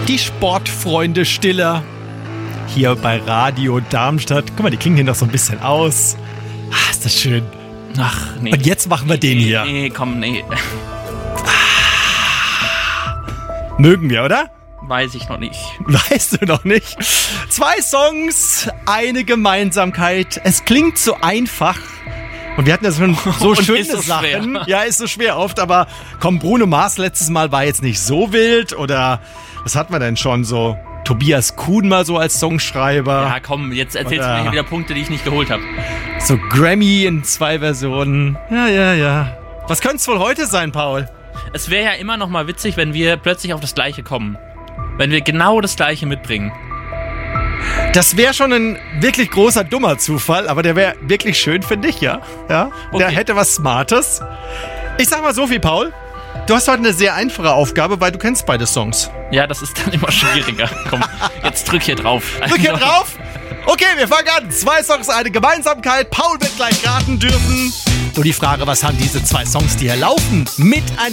Die Sportfreunde Stiller. Hier bei Radio Darmstadt. Guck mal, die klingen hier noch so ein bisschen aus. Ah, ist das schön. Ach, nee. Und jetzt machen wir den hier. Nee. Mögen wir, oder? Weiß ich noch nicht. Weißt du noch nicht? 2 Songs, eine Gemeinsamkeit. Es klingt so einfach. Und wir hatten ja schon so schöne ist so Sachen. schwer. Ja, ist so schwer oft. Aber komm, Bruno Mars letztes Mal war jetzt nicht so wild. Oder was hatten wir denn schon so? Tobias Kuhn mal so als Songschreiber. Ja, komm, jetzt erzählst du mir wieder Punkte, die ich nicht geholt habe. So Grammy in 2 Versionen. Ja. Was könnte es wohl heute sein, Paul? Es wäre ja immer noch mal witzig, wenn wir plötzlich auf das Gleiche kommen. Wenn wir genau das Gleiche mitbringen. Das wäre schon ein wirklich großer, dummer Zufall, aber der wäre wirklich schön für dich, ja? Ja? Okay. Der hätte was Smartes. Ich sag mal so viel, Paul. Du hast heute eine sehr einfache Aufgabe, weil du kennst beide Songs. Ja, das ist dann immer schwieriger. Komm, jetzt drück hier drauf. Drück hier drauf. Okay, wir fangen an. 2 Songs, eine Gemeinsamkeit. Paul wird gleich raten dürfen. Nur die Frage, was haben diese 2 Songs, die hier laufen, miteinander